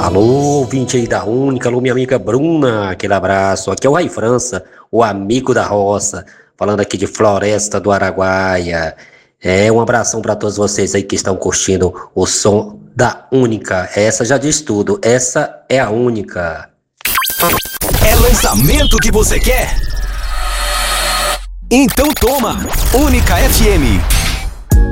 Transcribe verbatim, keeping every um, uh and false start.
Alô, ouvinte aí da Única, alô, minha amiga Bruna, aquele abraço. Aqui é o Rai França, o amigo da roça, falando aqui de Floresta do Araguaia. É, um abração para todos vocês aí que estão curtindo o som da Única. Essa já diz tudo, essa é a Única. É lançamento que você quer? Então toma, Única F M.